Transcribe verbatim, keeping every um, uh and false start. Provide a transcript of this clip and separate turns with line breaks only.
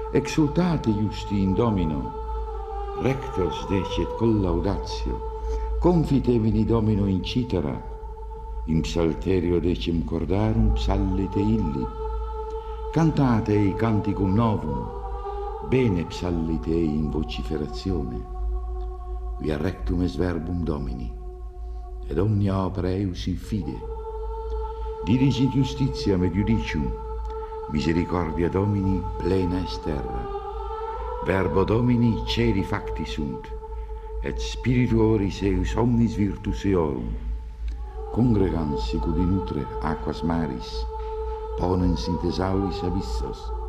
exultate justi in Domino, rectos decet collaudatio, confitevini Domino in citera, in psalterio decim cordarum psallite illi, cantatei canticum novum, bene psallitei in vociferazione, via rectum es verbum Domini, ed omnia opera eius in fide, dirigit justitiam et judicium, misericordia Domini plena est terra, verbo Domini ceri facti sunt, et spiritu oris eius omnis virtus eorum, congregans sicut in utre aquas maris, ponens in thesauris abyssos,